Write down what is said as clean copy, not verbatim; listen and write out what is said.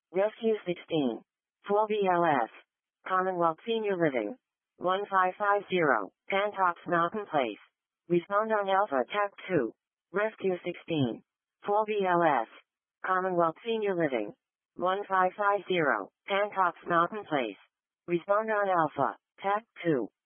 Rescue 16. 4BLS. Commonwealth Senior Living. 1550. Pantox Mountain Place. Respond on Alpha TAC 2. Rescue 16. 4BLS. Commonwealth Senior Living. 1550. Pantox Mountain Place. Respond on Alpha TAC 2.